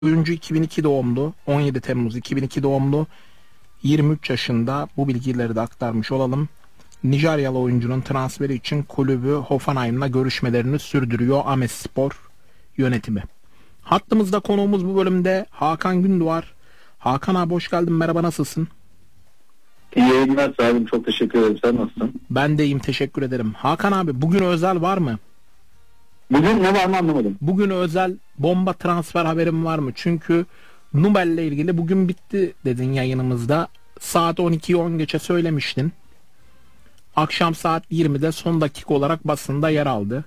Oyuncu 2002 doğumlu, 17 Temmuz 2002 doğumlu, 23 yaşında. Bu bilgileri de aktarmış olalım. Nijeryalı oyuncunun transferi için kulübü Hoffenheim'la görüşmelerini sürdürüyor Amesspor yönetimi. Hattımızda konuğumuz bu bölümde Hakan Gündoğar. Hakan abi hoş geldin, merhaba, nasılsın? İyi yayınlar sahibim, çok teşekkür ederim. Sen nasılsın? Ben de iyiyim, teşekkür ederim. Hakan abi, bugün özel var mı? Bugün ne var mı anlamadım. Bugün özel bomba transfer haberim var mı? Çünkü Nubel'le ilgili bugün bitti dedin yayınımızda. Saat 12'yi 10 geçe söylemiştin. Akşam saat 20'de son dakika olarak basında yer aldı.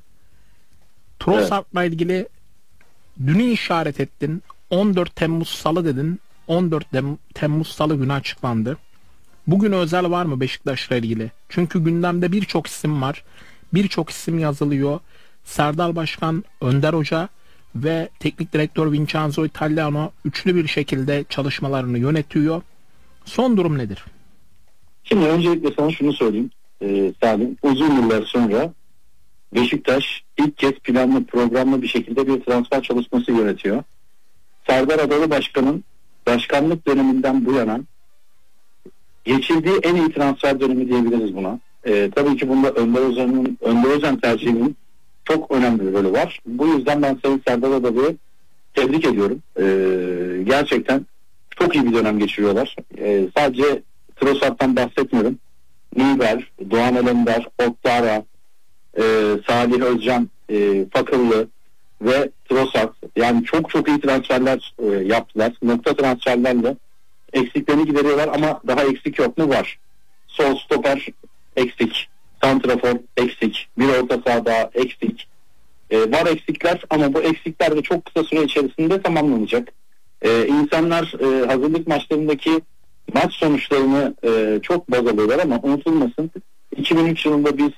Trossard'la ilgili dünü işaret ettin. 14 Temmuz Salı dedin. 14 Temmuz Salı günü açıklandı. Bugün özel var mı Beşiktaş'la ilgili? Çünkü gündemde birçok isim var. Birçok isim yazılıyor. Serdar Başkan, Önder Hoca ve Teknik Direktör Vincenzo Italiano üçlü bir şekilde çalışmalarını yönetiyor. Son durum nedir? Şimdi öncelikle sana şunu söyleyeyim. Salim, uzun yıllar sonra Beşiktaş ilk kez planlı programlı bir şekilde bir transfer çalışması yönetiyor. Serdar Adalı Başkan'ın başkanlık döneminden bu yana geçirdiği en iyi transfer dönemi diyebiliriz buna. Tabii ki bunda Önder Özen tercihinin çok önemli bir rolü var. Bu yüzden ben Sayın Serdar Adalı'yı tebrik ediyorum. Gerçekten çok iyi bir dönem geçiriyorlar. Sadece Trossard'dan bahsetmiyorum. Nilber, Doğan Alemdar, Oktara, Salih Özcan, Fakırlı ve Trossard. Yani çok iyi transferler yaptılar. Nokta transferlerle eksiklerini gideriyorlar ama daha eksik yok mu? Var. Sol stoper eksik. Santrafor eksik. Bir orta saha daha eksik. Var eksikler ama bu eksikler de çok kısa süre içerisinde tamamlanacak. İnsanlar hazırlık maçlarındaki maç sonuçlarını çok baz alıyorlar ama unutulmasın 2003 yılında biz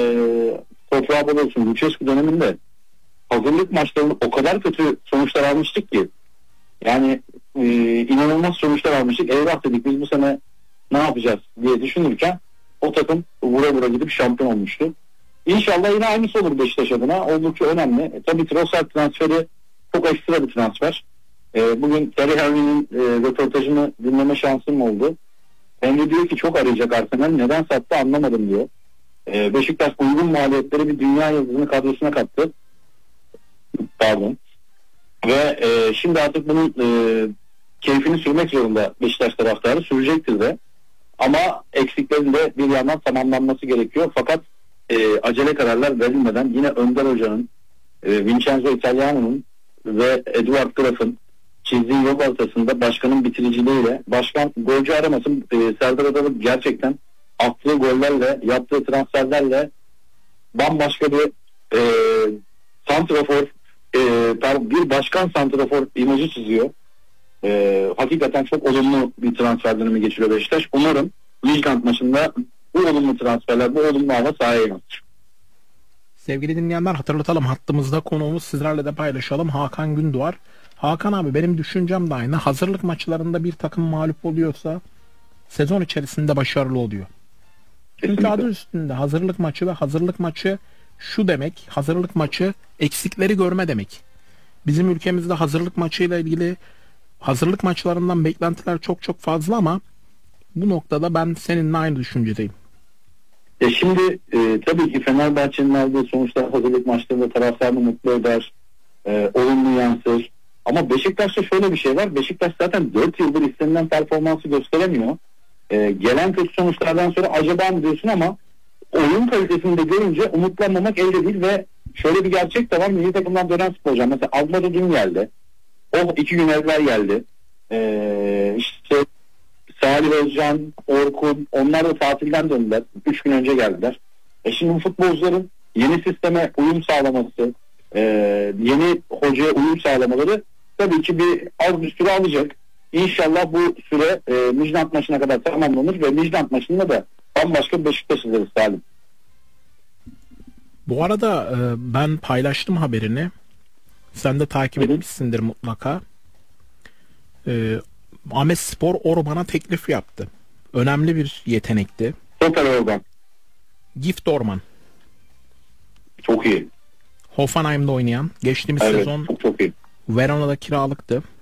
toprağa bol olsun Lucescu döneminde hazırlık maçlarında o kadar kötü sonuçlar almıştık ki yani inanılmaz sonuçlar almıştık. Eyvah dedik, biz bu sene ne yapacağız diye düşünürken o takım vura gidip şampiyon olmuştu. İnşallah yine aynısı olur Beşiktaş adına. Oldukça önemli. Tabii Trossard transferi çok ekstra bir transfer. Bugün Terry Henry'nin röportajını dinleme şansım oldu. Henry diyor ki çok arayacak Arsenal. Neden sattı anlamadım diyor. Beşiktaş uygun maliyetleri bir dünya yıldızını kadrosuna kattı. Pardon. Ve şimdi artık bunun keyfini sürmek zorunda Beşiktaş taraftarı. Sürecektir de. Ama eksiklerin de bir yandan tamamlanması gerekiyor. Fakat acele kararlar verilmeden yine Önder Hoca'nın, Vincenzo Italiano'nun ve Eduard Graf'ın çizdiği yol haritasında başkanın bitiriciliğiyle, başkan golcü aramasın, Serdar Adalı gerçekten attığı gollerle, yaptığı transferlerle bambaşka bir santrafor, bir başkan santrafor imajı çiziyor. Hakikaten çok olumlu bir transfer dönemi geçiriyor Beşiktaş. Umarım Midtjylland maçında bu olumlu transferler, bu olumlu hava sahaya yansır. Sevgili dinleyenler, hatırlatalım, hattımızda konuğumuz, sizlerle de paylaşalım, Hakan Gündoğar. Hakan abi, benim düşüncem de aynı. Hazırlık maçlarında bir takım mağlup oluyorsa sezon içerisinde başarılı oluyor. Çünkü adı üstünde hazırlık maçı ve hazırlık maçı şu demek, hazırlık maçı eksikleri görme demek. Bizim ülkemizde hazırlık maçıyla ilgili hazırlık maçlarından beklentiler çok fazla ama bu noktada ben seninle aynı düşüncedeyim. Şimdi tabii ki Fenerbahçe'nin aldığı sonuçlar hazırlık maçlarında taraftarını mutlu eder, olumlu yansır. Ama Beşiktaş'ta şöyle bir şey var. Beşiktaş zaten 4 yıldır istenilen performansı gösteremiyor. Gelen kötü sonuçlardan sonra acaba mı diyorsun ama oyun kalitesini de görünce umutlanmamak elde değil ve şöyle bir gerçek de var. Milli takımdan dönen sporcular. Mesela Almada dün geldi. O 2 gün evvel geldi. İşte Salih Özcan, Orkun, onlar da tatilden döndüler. 3 gün önce geldiler. Şimdi bu futbolcuların yeni sisteme uyum sağlaması, yeni hocaya uyum sağlamaları tabii ki az bir süre alacak. İnşallah bu süre Midtjylland maçına kadar tamamlanır ve Midtjylland maçında da bambaşka bir Beşiktaş izleriz Salim. Bu arada ben paylaştım haberini. Sen de takip etmişsindir mutlaka. Amesspor Orban'a teklif yaptı. Önemli bir yetenekti. Stoper Orban. Gift Orman. Çok iyi. Hoffenheim'de oynayan. Geçtiğimiz sezon çok iyi. Verona'da kiralıktı.